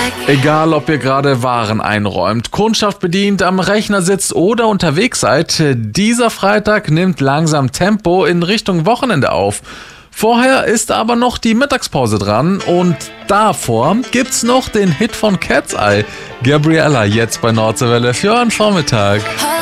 Egal, ob ihr gerade Waren einräumt, Kundschaft bedient, am Rechner sitzt oder unterwegs seid, dieser Freitag nimmt langsam Tempo in Richtung Wochenende auf. Vorher ist aber noch die Mittagspause dran und davor gibt's noch den Hit von Cat's Eye. Gabriella jetzt bei Nordseewelle für einen Vormittag.